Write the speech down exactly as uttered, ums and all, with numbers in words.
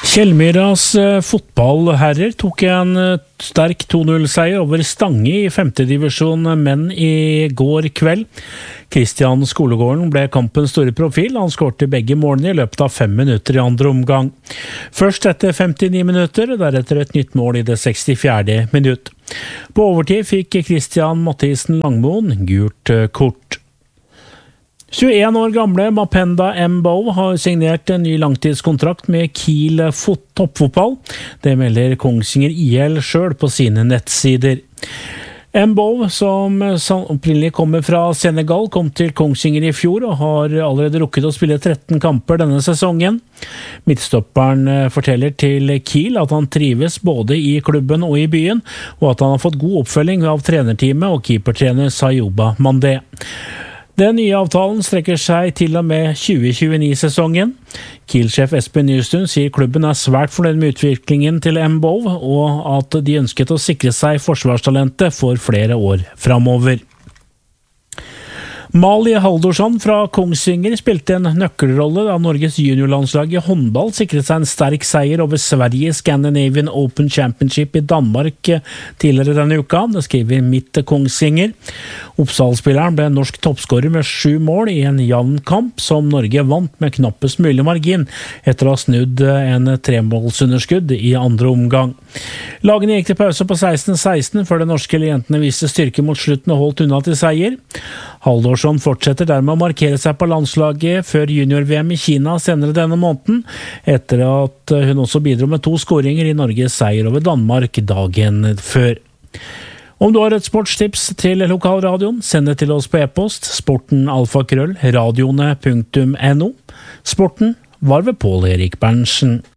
Kjellmyras fotballherrer tok en sterk to null-seier over Stange i femte divisjon menn i går kveld. Kristian Skolegården ble kampens store profil. Han skårte begge målene i løpet av fem minutter i andre omgang. Først etter femtini minutter, deretter et nytt mål i det sekstifjerde minutt. På overtid fikk Kristian Mathisen Langmoen gult kort. tjueen år gamle Mapenda Mbow har signert en ny langtidskontrakt med Kiel toppfotball. Det melder Kongsvinger I L selv på sine nettsider. Mbow, som opprinnelig kommer fra Senegal, kom til Kongsvinger i fjor og har allerede rukket å spille tretten kamper denne sesongen. Midtstopperen forteller til Kiel at han trives både i klubben og i byen, og at han har fått god oppfølging av trenerteamet og keepertrener Sayoba Mandé. Den nye avtalen strekker seg til og med tjue tjueni-sesongen. Kiel-sjef Espen Nystuen sier klubben er svært fornøyd med utviklingen til Mbow, og at de ønsket å sikre seg forsvarstalentet for flere år fremover. Mali Haldorsson fra Kongsvinger spilte en nøkkelrolle da Norges juniorlandslag i håndball sikret seg en sterk seier over Sverige i Scandinavian Open Championship i Danmark tidligere denne uka. Det skriver Mitt Kongsvinger. Oppsalspilleren ble norsk toppskårer med sju mål i en jevn kamp som Norge vant med knappest mulig margin etter å ha snudd en tremålsunderskudd i andre omgang. Lagene gikk til pause på seksten seksten før de norske jentene viste styrke mot slutten og holdt unna til seier. Haldorsson fortsetter dermed å markere seg på landslaget før junior-V M i Kina senere denne måneden, etter at hun også bidro med to skåringer i Norges seier over Danmark dagen før. Om du har et sportstips til lokalradioen, send det til oss på e-post sportenalfakrøll radioene punktum no. Sporten var ved Pål Erik Berntsen.